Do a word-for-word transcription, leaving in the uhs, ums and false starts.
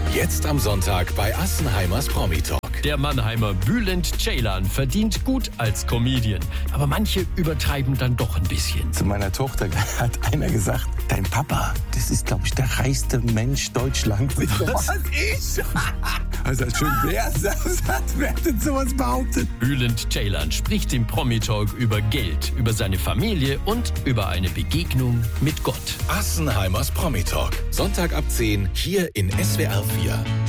Jetzt am Sonntag bei Assenheimers Promi-Talk. Der Mannheimer Bülent Ceylan verdient gut als Comedian. Aber manche übertreiben dann doch ein bisschen. Zu meiner Tochter hat einer gesagt, dein Papa, das ist, glaube ich, der reichste Mensch Deutschlands. Was? Ich? Also schön, wer das hat, wer hat denn sowas behauptet? Bülent Ceylan spricht im Promi-Talk über Geld, über seine Familie und über eine Begegnung mit Gott. Assenheimers Promi-Talk. Sonntag ab zehn hier in S W R vier.